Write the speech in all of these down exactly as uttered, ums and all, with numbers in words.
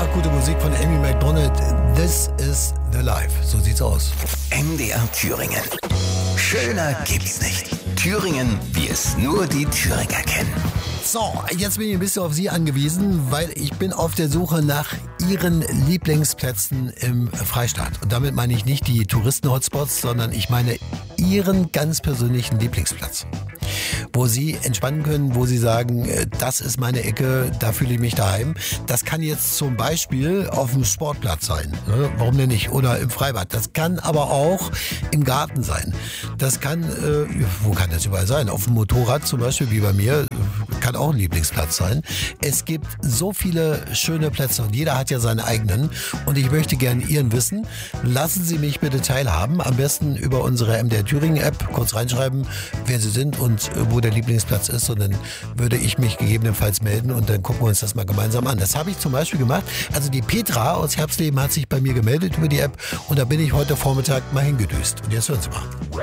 Tag, gute Musik von Amy Macdonald. This is the life. So sieht's aus. M D R Thüringen. Schöner gibt's nicht. Thüringen, wie es nur die Thüringer kennen. So, jetzt bin ich ein bisschen auf Sie angewiesen, weil ich bin auf der Suche nach Ihren Lieblingsplätzen im Freistaat. Und damit meine ich nicht die Touristen-Hotspots, sondern ich meine Ihren ganz persönlichen Lieblingsplatz. Wo Sie entspannen können, wo Sie sagen, das ist meine Ecke, da fühle ich mich daheim. Das kann jetzt zum Beispiel auf dem Sportplatz sein, ne? Warum denn nicht? Oder im Freibad. Das kann aber auch im Garten sein. Das kann, äh, wo kann das überall sein? Auf dem Motorrad zum Beispiel, wie bei mir, kann auch ein Lieblingsplatz sein. Es gibt so viele schöne Plätze und jeder hat ja seine eigenen. Und ich möchte gerne Ihren wissen. Lassen Sie mich bitte teilhaben. Am besten über unsere M D R Thüringen App kurz reinschreiben, wer Sie sind und wo der Lieblingsplatz ist. Und dann würde ich mich gegebenenfalls melden und dann gucken wir uns das mal gemeinsam an. Das habe ich zum Beispiel gemacht. Also die Petra aus Herbstleben hat sich bei mir gemeldet über die App und da bin ich heute Vormittag mal hingedüst. Und jetzt hören Sie mal.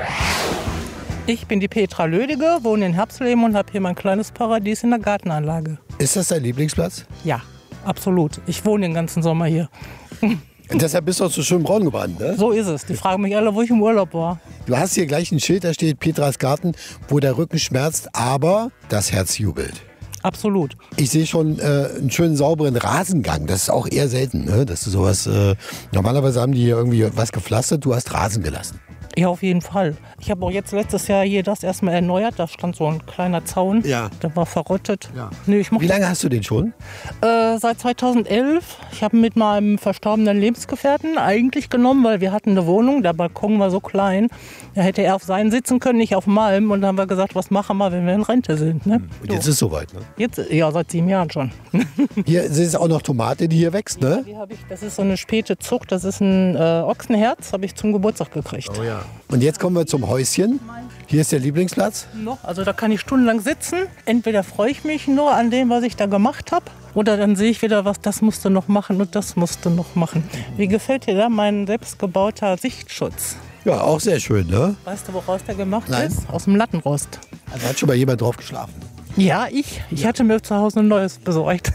Ich bin die Petra Lödige, wohne in Herbstleben und habe hier mein kleines Paradies in der Gartenanlage. Ist das dein Lieblingsplatz? Ja, absolut. Ich wohne den ganzen Sommer hier. Deshalb bist du auch so schön braun gebrannt, ne? So ist es. Die fragen mich alle, wo ich im Urlaub war. Du hast hier gleich ein Schild, da steht Petras Garten, wo der Rücken schmerzt, aber das Herz jubelt. Absolut. Ich sehe schon äh, einen schönen sauberen Rasengang. Das ist auch eher selten, ne? Dass du sowas. Äh, normalerweise haben die hier irgendwie was gepflastert, du hast Rasen gelassen. Ja, auf jeden Fall. Ich habe auch jetzt letztes Jahr hier das erstmal erneuert. Da stand so ein kleiner Zaun. Ja. Der war verrottet. Ja. Nee, ich Wie lange hast du den schon? Äh, seit zweitausendelf. Ich habe mit meinem verstorbenen Lebensgefährten eigentlich genommen, weil wir hatten eine Wohnung. Der Balkon war so klein. Da hätte er auf seinen sitzen können, nicht auf meinem. Und dann haben wir gesagt, was machen wir, wenn wir in Rente sind. Ne? Und jetzt so. Ist es soweit, ne? Jetzt, ja, seit sieben Jahren schon. Hier sind auch noch Tomate, die hier wächst, ne? Ja, die hab ich, das ist so eine späte Zucht. Das ist ein äh, Ochsenherz, habe ich zum Geburtstag gekriegt. Oh ja. Und jetzt kommen wir zum Häuschen. Hier ist der Lieblingsplatz. Noch, also da kann ich stundenlang sitzen. Entweder freue ich mich nur an dem, was ich da gemacht habe, oder dann sehe ich wieder, was das musst du noch machen und das musst du noch machen. Wie gefällt dir da mein selbstgebauter Sichtschutz? Ja, auch sehr schön, ne? Weißt du, woraus der gemacht Nein. ist? Aus dem Lattenrost. Also hat schon mal jemand drauf geschlafen. Ja, ich. Ich hatte mir zu Hause ein neues besorgt.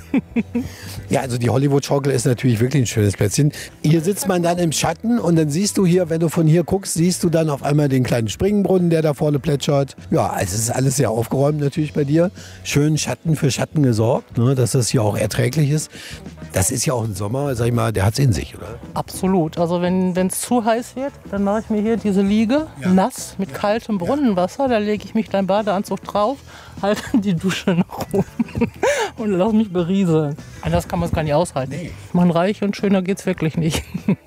Ja, also die Hollywood-Schaukel ist natürlich wirklich ein schönes Plätzchen. Hier sitzt man dann im Schatten und dann siehst du hier, wenn du von hier guckst, siehst du dann auf einmal den kleinen Springbrunnen, der da vorne plätschert. Ja, also es ist alles sehr aufgeräumt natürlich bei dir. Schön Schatten für Schatten gesorgt, ne, dass das hier auch erträglich ist. Das ist ja auch im Sommer, sag ich mal, der hat es in sich, oder? Absolut. Also wenn es zu heiß wird, dann mache ich mir hier diese Liege, ja. nass, mit ja. kaltem Brunnenwasser. Da lege ich mich deinen Badeanzug drauf, halte die Dusche noch rum und lass mich berieseln. Anders kann man es gar nicht aushalten. Nee. Man reich und schöner geht's wirklich nicht.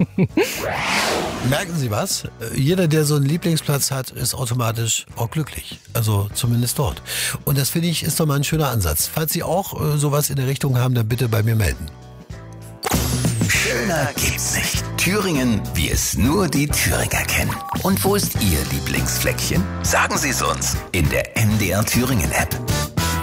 Merken Sie was? Jeder, der so einen Lieblingsplatz hat, ist automatisch auch glücklich. Also zumindest dort. Und das finde ich, ist doch mal ein schöner Ansatz. Falls Sie auch äh, sowas in der Richtung haben, dann bitte bei mir melden. Schöner gibt's nicht. Thüringen, wie es nur die Thüringer kennen. Und wo ist Ihr Lieblingsfleckchen? Sagen Sie es uns in der M D R Thüringen App.